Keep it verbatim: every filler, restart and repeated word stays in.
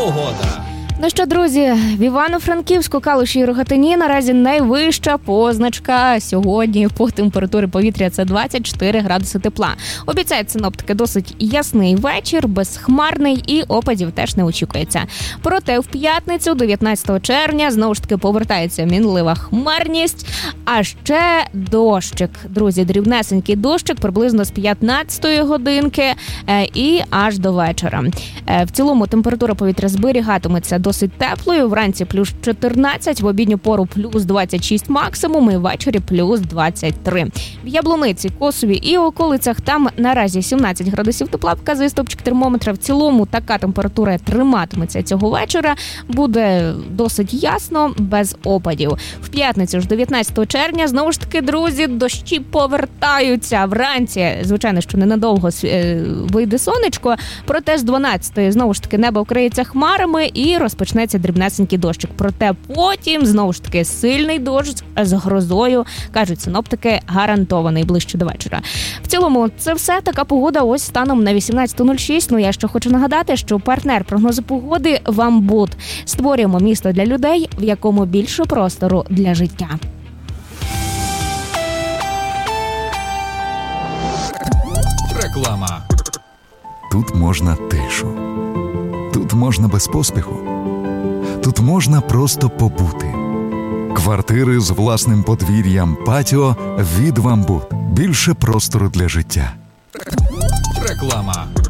погода. Ну що, друзі, в Івано-Франківську, Калуші і Рогатині наразі найвища позначка сьогодні по температурі повітря – це двадцять чотири градуси тепла. Обіцяють синоптики досить ясний вечір, безхмарний і опадів теж не очікується. Проте в п'ятницю, дев'ятнадцятого червня, знову ж таки повертається мінлива хмарність, а ще дощик. Друзі, дрібнесенький дощик приблизно з п'ятнадцятої годинки і аж до вечора. В цілому температура повітря зберігатиметься досить теплою. Вранці плюс чотирнадцять, в обідню пору плюс двадцять шість максимум і ввечері плюс двадцять три. В Яблуниці, Косові і околицях там наразі сімнадцять градусів тепла, показує стопчик термометра. В цілому така температура триматиметься цього вечора. Буде досить ясно, без опадів. В п'ятницю ж дев'ятнадцятого червня, знову ж таки, друзі, дощі повертаються. Вранці, звичайно, що ненадовго вийде сонечко, проте з дванадцятої знову ж таки небо вкриється хмарами і розпочнеться дрібнесенький дощик. Проте потім, знову ж таки, сильний дощ з грозою, кажуть синоптики, гарантований ближче до вечора. В цілому, це все. Така погода ось станом на вісімнадцята нуль шість. Ну, я ще хочу нагадати, що партнер прогнозу погоди – Вамбуд. Створюємо місто для людей, в якому більше простору для життя. Реклама. Тут можна тишу. Тут можна без поспіху. Тут можна просто побути. Квартири з власним подвір'ям, патіо від Вамбуд. Більше простору для життя. Реклама.